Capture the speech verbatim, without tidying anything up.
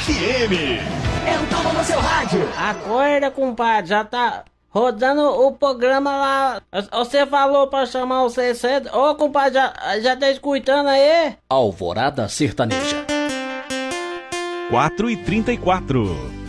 F M. É o Toma no seu rádio. Acorda, compadre, já tá rodando o programa lá. Você falou pra chamar o sessenta. Ô, compadre, já, já tá escutando aí? Alvorada Sertaneja. quatro e trinta e quatro.